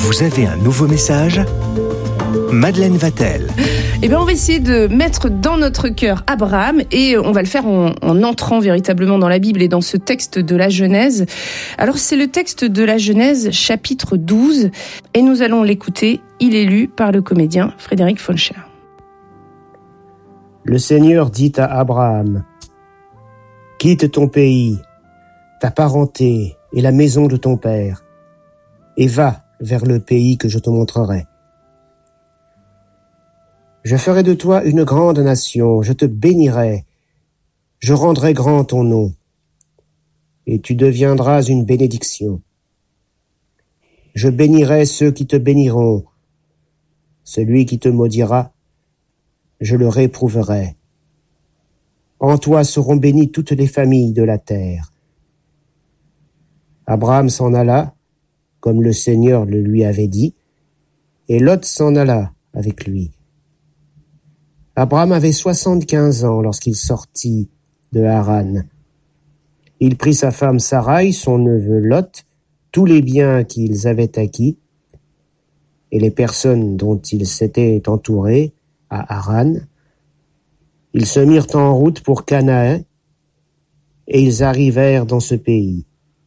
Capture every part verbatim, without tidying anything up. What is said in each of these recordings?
Vous avez un nouveau message ? Madeleine Vatel. Eh bien, on va essayer de mettre dans notre cœur Abraham et on va le faire en, en entrant véritablement dans la Bible et dans ce texte de la Genèse. Alors, c'est le texte de la Genèse, chapitre douze, et nous allons l'écouter. Il est lu par le comédien Frédéric Foncher. Le Seigneur dit à Abraham : « Quitte ton pays, ta parenté et la maison de ton père, et va vers le pays que je te montrerai. Je ferai de toi une grande nation, je te bénirai, je rendrai grand ton nom, et tu deviendras une bénédiction. Je bénirai ceux qui te béniront, celui qui te maudira, je le réprouverai. En toi seront bénies toutes les familles de la terre. » Abraham s'en alla, comme le Seigneur le lui avait dit, et Lot s'en alla avec lui. Abraham avait soixante-quinze ans lorsqu'il sortit de Haran. Il prit sa femme Sarai, son neveu Lot, tous les biens qu'ils avaient acquis, et les personnes dont ils s'étaient entourés à Haran. Ils se mirent en route pour Canaan, et ils arrivèrent dans ce pays.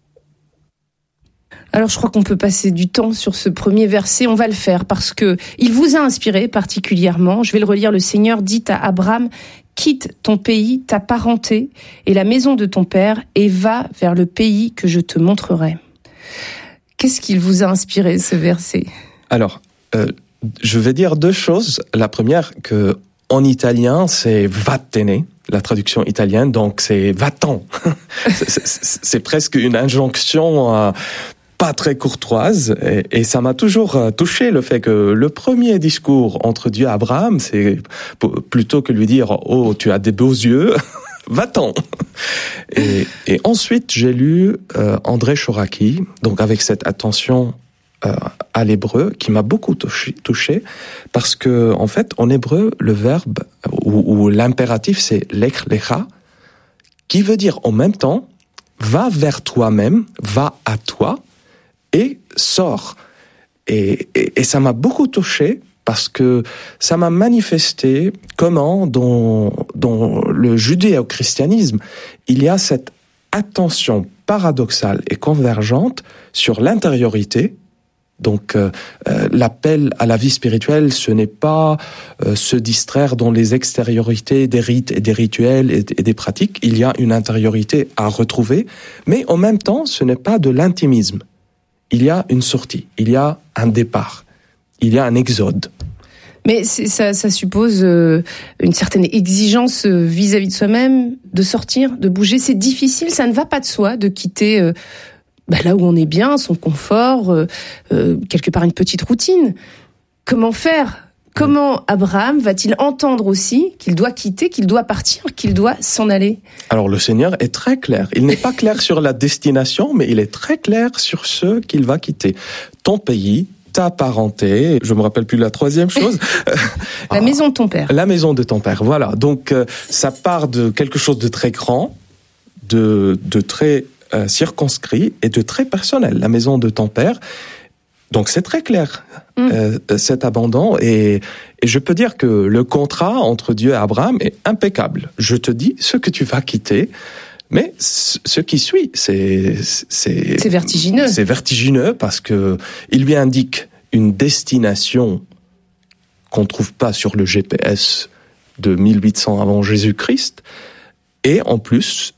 Alors je crois qu'on peut passer du temps sur ce premier verset, on va le faire parce que il vous a inspiré particulièrement. Je vais le relire. Le Seigneur dit à Abraham : quitte ton pays, ta parenté et la maison de ton père et va vers le pays que je te montrerai. Qu'est-ce qu'il vous a inspiré, ce verset ? Alors, euh, je vais dire deux choses. La première, que en italien, c'est vattene, la traduction italienne, donc c'est va-t'en. c'est, c'est, c'est presque une injonction euh, pas très courtoise, et, et ça m'a toujours touché le fait que le premier discours entre Dieu et Abraham, c'est p- plutôt que lui dire « Oh, tu as des beaux yeux », va-t'en. Et, et ensuite, j'ai lu euh, André Chouraki, donc avec cette attention euh, à l'hébreu, qui m'a beaucoup touché, touché, parce que en fait, en hébreu, le verbe ou, ou l'impératif, c'est lech lecha, qui veut dire en même temps « va vers toi-même »,« va à toi », et sort. Et, et, et ça m'a beaucoup touché parce que ça m'a manifesté comment dans, dans le judéo-christianisme, il y a cette attention paradoxale et convergente sur l'intériorité. Donc euh, euh, l'appel à la vie spirituelle, ce n'est pas euh, se distraire dans les extériorités des rites et des rituels et, et des pratiques. Il y a une intériorité à retrouver, mais en même temps, ce n'est pas de l'intimisme. Il y a une sortie, il y a un départ, il y a un exode. Mais c'est, ça, ça suppose euh, une certaine exigence euh, vis-à-vis de soi-même, de sortir, de bouger. C'est difficile, ça ne va pas de soi de quitter euh, bah, là où on est bien, son confort, euh, euh, quelque part une petite routine. Comment faire ? Comment Abraham va-t-il entendre aussi qu'il doit quitter, qu'il doit partir, qu'il doit s'en aller ? Alors le Seigneur est très clair. Il n'est pas clair sur la destination, mais il est très clair sur ce qu'il va quitter. Ton pays, ta parenté, je me rappelle plus la troisième chose. La maison de ton père. La maison de ton père, voilà. Donc euh, ça part de quelque chose de très grand, de, de très euh, circonscrit et de très personnel. La maison de ton père. Donc c'est très clair, mmh. euh, cet abandon, et, et je peux dire que le contrat entre Dieu et Abraham est impeccable. Je te dis ce que tu vas quitter, mais ce qui suit, c'est c'est c'est vertigineux. C'est vertigineux parce que il lui indique une destination qu'on trouve pas sur le G P S de mille huit cents avant Jésus-Christ, et en plus,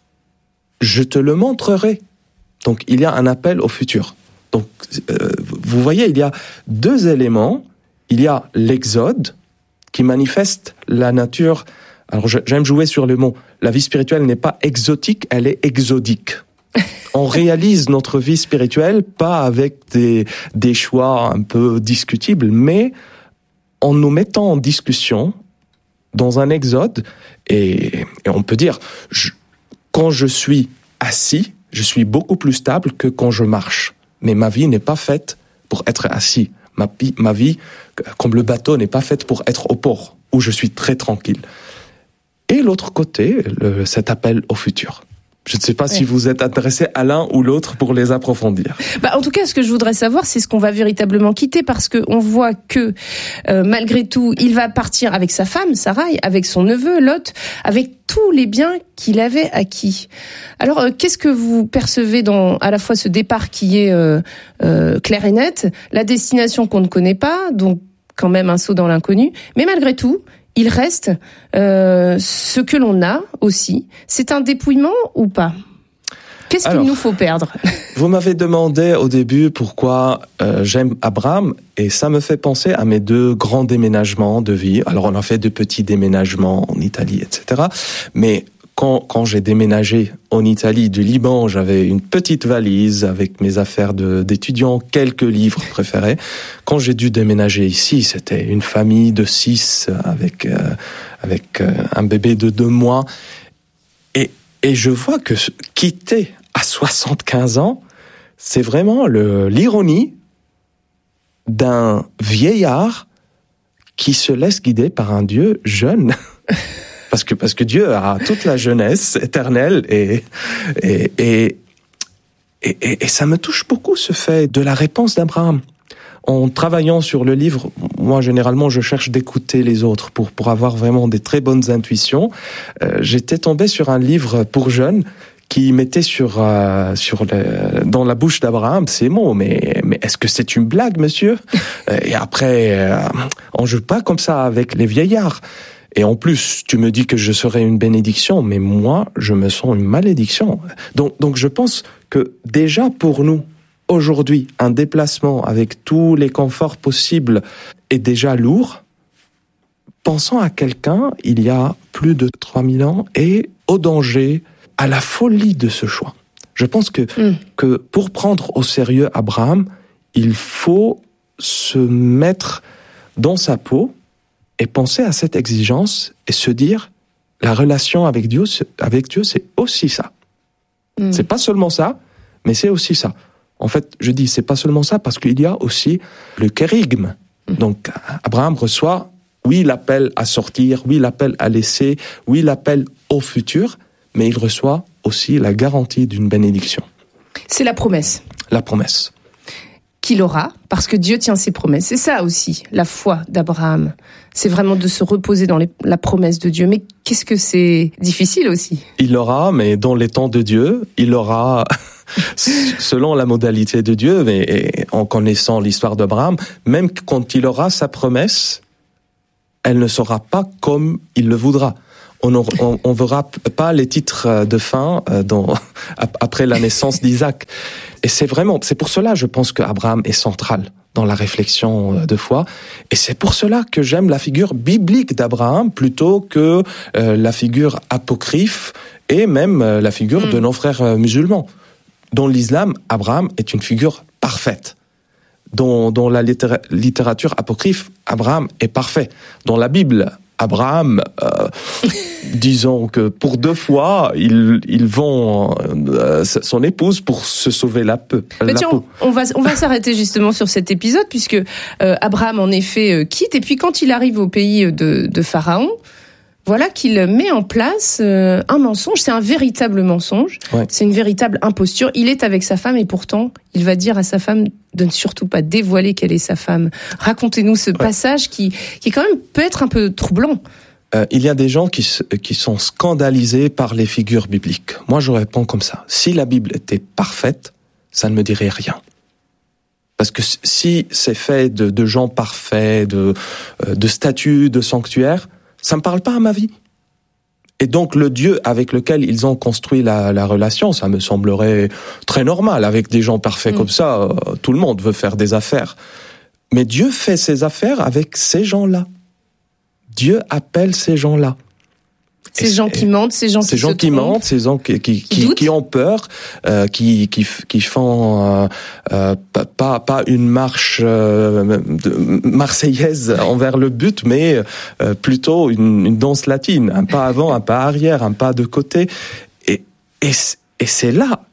je te le montrerai. Donc il y a un appel au futur. Donc, euh, vous voyez, il y a deux éléments. Il y a l'exode qui manifeste la nature. Alors, j'aime jouer sur le mot. La vie spirituelle n'est pas exotique, elle est exodique. On réalise notre vie spirituelle pas avec des, des choix un peu discutibles, mais en nous mettant en discussion dans un exode. Et, et on peut dire, je, quand je suis assis, je suis beaucoup plus stable que quand je marche. Mais ma vie n'est pas faite pour être assis. Ma, ma vie, comme le bateau, n'est pas faite pour être au port, où je suis très tranquille. Et l'autre côté, le, cet appel au futur. Je ne sais pas ouais. si vous êtes intéressé à l'un ou l'autre pour les approfondir. Bah, en tout cas, ce que je voudrais savoir, c'est ce qu'on va véritablement quitter, parce que on voit que euh, malgré tout, il va partir avec sa femme, Sarai, avec son neveu, Lot, avec tous les biens qu'il avait acquis. Alors, euh, qu'est-ce que vous percevez dans à la fois ce départ qui est euh, euh, clair et net, la destination qu'on ne connaît pas, donc quand même un saut dans l'inconnu, mais malgré tout, il reste euh, ce que l'on a aussi. C'est un dépouillement ou pas ? Qu'est-ce qu'il Alors, nous faut perdre ? Vous m'avez demandé au début pourquoi euh, j'aime Abraham, et ça me fait penser à mes deux grands déménagements de vie. Alors on a fait de petits déménagements en Italie, et cetera. Mais quand, quand j'ai déménagé en Italie du Liban, j'avais une petite valise avec mes affaires de, d'étudiant, quelques livres préférés. Quand j'ai dû déménager ici, c'était une famille de six avec, euh, avec euh, un bébé de deux mois. Et, et je vois que quitter à soixante-quinze ans, c'est vraiment le, l'ironie d'un vieillard qui se laisse guider par un Dieu jeune. Parce que, parce que Dieu a toute la jeunesse éternelle et, et, et, et, et, et ça me touche beaucoup, ce fait de la réponse d'Abraham. En travaillant sur le livre, moi, généralement, je cherche d'écouter les autres pour, pour avoir vraiment des très bonnes intuitions. Euh, j'étais tombé sur un livre pour jeunes qui mettait sur, euh, sur le, dans la bouche d'Abraham ces mots. Mais, mais est-ce que c'est une blague, monsieur? Et après, euh, on joue pas comme ça avec les vieillards. Et en plus, tu me dis que je serai une bénédiction, mais moi, je me sens une malédiction. Donc, donc je pense que déjà pour nous, aujourd'hui, un déplacement avec tous les conforts possibles est déjà lourd. Pensons à quelqu'un, il y a plus de trois mille ans, et au danger, à la folie de ce choix. Je pense que, mm. que pour prendre au sérieux Abraham, il faut se mettre dans sa peau et penser à cette exigence et se dire, la relation avec Dieu, avec Dieu, c'est aussi ça. Mm. C'est pas seulement ça, mais c'est aussi ça. En fait, je dis, c'est pas seulement ça, parce qu'il y a aussi le kérigme. Mm. Donc, Abraham reçoit, oui, l'appel à sortir, oui, l'appel à laisser, oui, l'appel au futur, mais il reçoit aussi la garantie d'une bénédiction. C'est la promesse. La promesse. Qu'il aura, parce que Dieu tient ses promesses. C'est ça aussi, la foi d'Abraham. C'est vraiment de se reposer dans les, la promesse de Dieu. Mais qu'est-ce que c'est difficile aussi. Il aura, mais dans les temps de Dieu, il aura, selon la modalité de Dieu, mais en connaissant l'histoire d'Abraham, même quand il aura sa promesse, elle ne sera pas comme il le voudra. On ne verra pas les titres de fin dans, après la naissance d'Isaac. Et c'est vraiment, c'est pour cela, je pense qu'Abraham est central dans la réflexion de foi. Et c'est pour cela que j'aime la figure biblique d'Abraham plutôt que euh, la figure apocryphe et même euh, la figure mmh. de nos frères euh, musulmans. Dans l'islam, Abraham est une figure parfaite. Dans, dans la littéra- littérature apocryphe, Abraham est parfait. Dans la Bible, Abraham, euh, disons que pour deux fois, il, il vend euh, son épouse pour se sauver la, peu, la tiens, peau. On va, on va s'arrêter justement sur cet épisode, puisque euh, Abraham, en effet, euh, quitte. Et puis, quand il arrive au pays de, de Pharaon, voilà qu'il met en place euh, un mensonge. C'est un véritable mensonge. Ouais. C'est une véritable imposture. Il est avec sa femme et pourtant, il va dire à sa femme de ne surtout pas dévoiler quelle est sa femme. Racontez-nous ce ouais. passage qui, qui quand même peut être un peu troublant. Euh, il y a des gens qui, qui sont scandalisés par les figures bibliques. Moi, je réponds comme ça. Si la Bible était parfaite, ça ne me dirait rien. Parce que si c'est fait de, de gens parfaits, de, de statues, de sanctuaires, ça me parle pas à ma vie. Et donc, le Dieu avec lequel ils ont construit la, la relation, ça me semblerait très normal. Avec des gens parfaits mmh. comme ça, euh, tout le monde veut faire des affaires. Mais Dieu fait ses affaires avec ces gens-là. Dieu appelle ces gens-là. Ces et, gens qui mentent, ces gens ces qui gens se qui trompent, mentent, ces gens qui qui qui, qui, qui ont peur, euh, qui qui qui font euh, euh, pas pas une marche euh, de marseillaise envers le but, mais euh, plutôt une, une danse latine, un pas avant, un pas arrière, un pas de côté. Et et et c'est là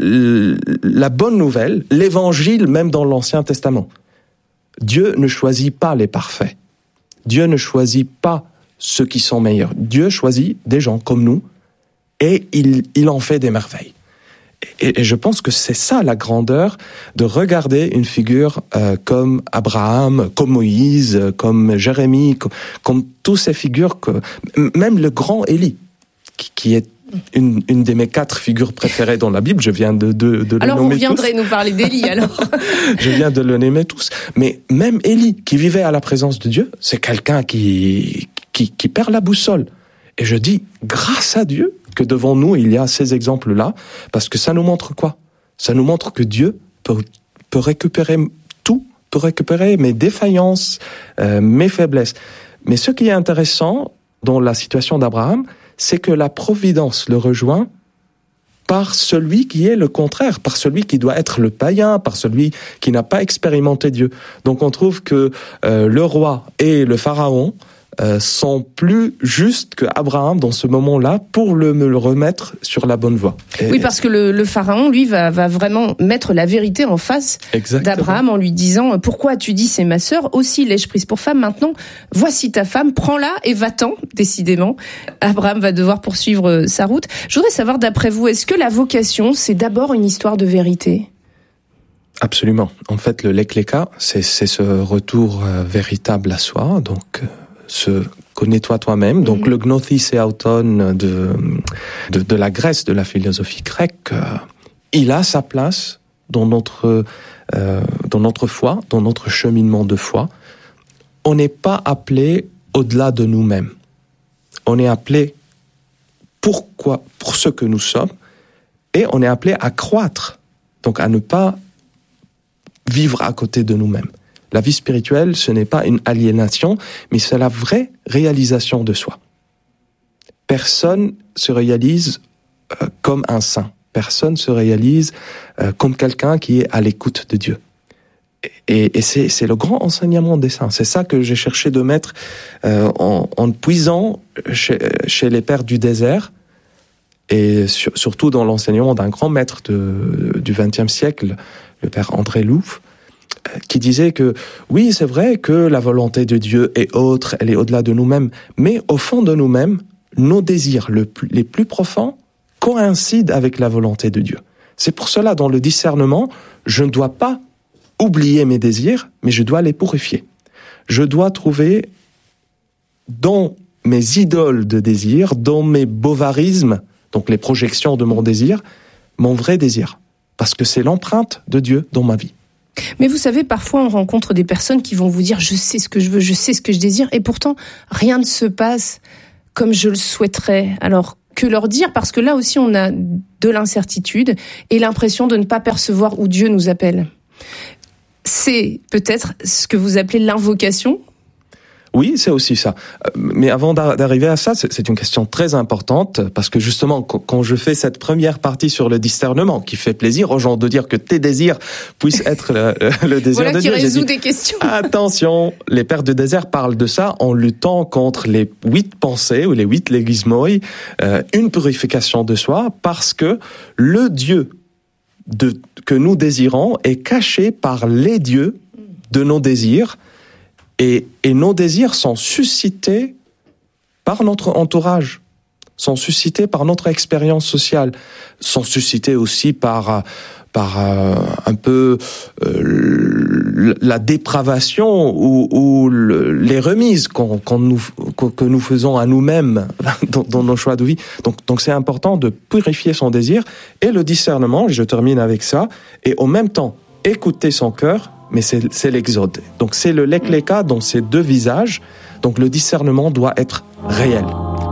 la bonne nouvelle, l'évangile même dans l'Ancien Testament. Dieu ne choisit pas les parfaits. Dieu ne choisit pas ceux qui sont meilleurs. Dieu choisit des gens comme nous et il, il en fait des merveilles. Et, et je pense que c'est ça la grandeur de regarder une figure euh, comme Abraham, comme Moïse, comme Jérémie, comme, comme toutes ces figures, que, même le grand Élie, qui, qui est une, une de mes quatre figures préférées dans la Bible. Je viens de, de, de le alors nommer tous. Alors vous viendrez nous parler d'Élie alors. Je viens de le nommer tous. Mais même Élie, qui vivait à la présence de Dieu, c'est quelqu'un qui, qui, qui perd la boussole. Et je dis, grâce à Dieu, que devant nous, il y a ces exemples-là, parce que ça nous montre quoi ? Ça nous montre que Dieu peut, peut récupérer tout, peut récupérer mes défaillances, euh, mes faiblesses. Mais ce qui est intéressant dans la situation d'Abraham, c'est que la providence le rejoint par celui qui est le contraire, par celui qui doit être le païen, par celui qui n'a pas expérimenté Dieu. Donc on trouve que euh, le roi et le pharaon Euh, sont plus justes qu'Abraham dans ce moment-là pour le, me le remettre sur la bonne voie. Et oui, parce que le, le pharaon, lui, va, va vraiment mettre la vérité en face Exactement. d'Abraham en lui disant « Pourquoi tu dis c'est ma sœur ? Aussi l'ai-je prise pour femme. Maintenant, voici ta femme, prends-la et va-t'en. » Décidément, Abraham va devoir poursuivre sa route. Je voudrais savoir, d'après vous, est-ce que la vocation, c'est d'abord une histoire de vérité ? Absolument. En fait, le Lekleka, c'est, c'est ce retour euh, véritable à soi, donc... Euh, se connais-toi toi-même. Donc mmh. le gnosis et auton de, de, de la Grèce, de la philosophie grecque, euh, il a sa place dans notre, euh, dans notre foi, dans notre cheminement de foi. On n'est pas appelé au-delà de nous-mêmes. On est appelé pourquoi, pour ce que nous sommes, et on est appelé à croître, donc à ne pas vivre à côté de nous-mêmes. La vie spirituelle, ce n'est pas une aliénation, mais c'est la vraie réalisation de soi. Personne se réalise euh, comme un saint. Personne se réalise euh, comme quelqu'un qui est à l'écoute de Dieu. Et, et c'est, c'est le grand enseignement des saints. C'est ça que j'ai cherché de mettre euh, en, en puisant chez, chez les pères du désert, et sur, surtout dans l'enseignement d'un grand maître de, du vingtième siècle, le père André Louf, qui disait que oui, c'est vrai que la volonté de Dieu est autre, elle est au-delà de nous-mêmes, mais au fond de nous-mêmes, nos désirs le plus, les plus profonds coïncident avec la volonté de Dieu. C'est pour cela, dans le discernement, je ne dois pas oublier mes désirs, mais je dois les purifier. Je dois trouver dans mes idoles de désir, dans mes bovarismes, donc les projections de mon désir, mon vrai désir, parce que c'est l'empreinte de Dieu dans ma vie. Mais vous savez, parfois on rencontre des personnes qui vont vous dire « je sais ce que je veux, je sais ce que je désire » et pourtant rien ne se passe comme je le souhaiterais. Alors que leur dire ? Parce que là aussi on a de l'incertitude et l'impression de ne pas percevoir où Dieu nous appelle. C'est peut-être ce que vous appelez l'invocation ? Oui, c'est aussi ça. Mais avant d'arriver à ça, c'est une question très importante, parce que justement, quand je fais cette première partie sur le discernement, qui fait plaisir aux gens de dire que tes désirs puissent être le, le désir voilà de Dieu. Voilà qui résout dit, des questions. Attention, les pères du désert parlent de ça en luttant contre les huit pensées, ou les huit légismoi, euh, une purification de soi, parce que le Dieu de, que nous désirons est caché par les dieux de nos désirs. Et, et nos désirs sont suscités par notre entourage, sont suscités par notre expérience sociale, sont suscités aussi par, par euh, un peu euh, la dépravation ou, ou le, les remises qu'on, qu'on nous, que nous faisons à nous-mêmes dans, dans nos choix de vie. Donc, donc c'est important de purifier son désir et le discernement, je termine avec ça, et en même temps écouter son cœur. Mais c'est, c'est l'exode. Donc c'est le Lekleka dans ses deux visages. Donc le discernement doit être réel.